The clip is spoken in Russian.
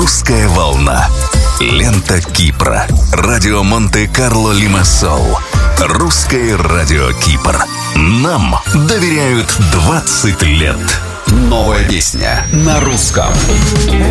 «Русская волна». Лента Кипра. Радио Монте-Карло Лимассол. Русское радио Кипр. Нам доверяют 20 лет. Новая песня на русском.